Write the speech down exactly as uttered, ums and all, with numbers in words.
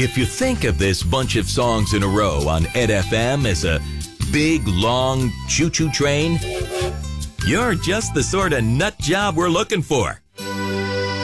If you think of this bunch of songs in a row on Ed F M as a big, long choo-choo train, you're just the sort of nut job we're looking for.